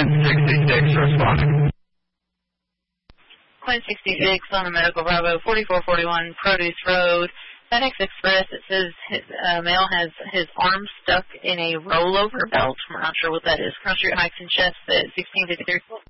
666, respond. Point 66 on the Medical Bravo, 4441 Produce Road. FedEx Express, it says his male has his arm stuck in a rollover belt. We're not sure what that is. Cross Street Heights and Chest at 1653.